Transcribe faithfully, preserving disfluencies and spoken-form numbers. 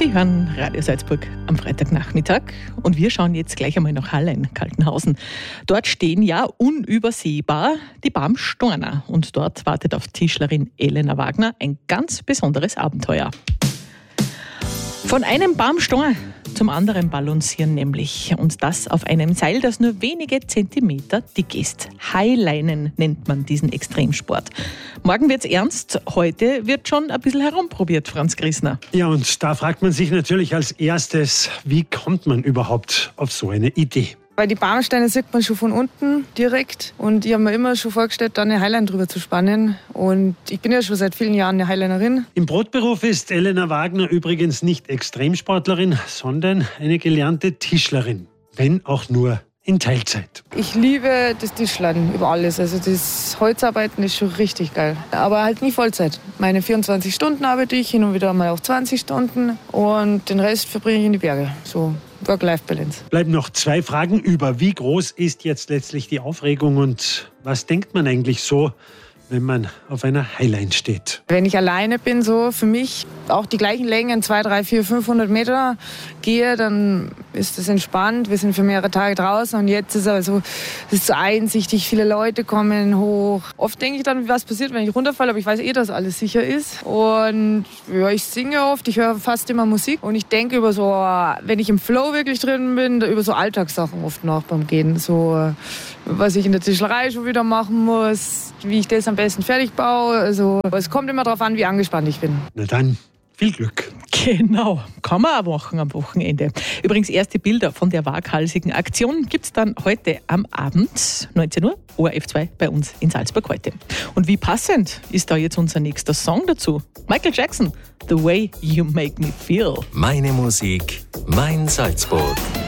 Sie hören Radio Salzburg am Freitagnachmittag und wir schauen jetzt gleich einmal nach Halle in Kaltenhausen. Dort stehen ja unübersehbar die Bamstorner und dort wartet auf Tischlerin Elena Wagner ein ganz besonderes Abenteuer. Von einem Bamstorn zum anderen balancieren nämlich und das auf einem Seil, das nur wenige Zentimeter dick ist. Highleinen nennt man diesen Extremsport. Morgen wird's ernst, heute wird schon ein bisschen herumprobiert, Franz Grissner. Ja, und da fragt man sich natürlich als erstes, wie kommt man überhaupt auf so eine Idee? Weil die Bamsteine sieht man schon von unten direkt und ich habe mir immer schon vorgestellt, da eine Highline drüber zu spannen und ich bin ja schon seit vielen Jahren eine Highlinerin. Im Brotberuf ist Elena Wagner übrigens nicht Extremsportlerin, sondern eine gelernte Tischlerin, wenn auch nur in Teilzeit. Ich liebe das Tischlern über alles, also das Holzarbeiten ist schon richtig geil, aber halt nie Vollzeit. Meine vierundzwanzig Stunden arbeite ich, hin und wieder mal auch zwanzig Stunden und den Rest verbringe ich in die Berge, so Work-Life-Balance. Bleiben noch zwei Fragen über. Wie groß ist jetzt letztlich die Aufregung und was denkt man eigentlich so, wenn man auf einer Highline steht? Wenn ich alleine bin, so für mich auch die gleichen Längen, zwei, drei, vier, fünfhundert Meter gehe, dann ist das entspannt. Wir sind für mehrere Tage draußen und jetzt ist also, es ist so einsichtig, viele Leute kommen hoch. Oft denke ich dann, was passiert, wenn ich runterfalle, aber ich weiß eh, dass alles sicher ist. Und ja, ich singe oft, ich höre fast immer Musik und ich denke über so, wenn ich im Flow wirklich drin bin, über so Alltagssachen oft nach beim Gehen. So, was ich in der Tischlerei schon wieder machen muss, wie ich das am besten fertig baue. Also, es kommt immer darauf an, wie angespannt ich bin. Na dann, viel Glück. Genau, kann man auch machen am Wochenende. Übrigens, erste Bilder von der waghalsigen Aktion gibt es dann heute am Abend, neunzehn Uhr, O R F zwei bei uns in Salzburg heute. Und wie passend ist da jetzt unser nächster Song dazu? Michael Jackson, The Way You Make Me Feel. Meine Musik, mein Salzburg.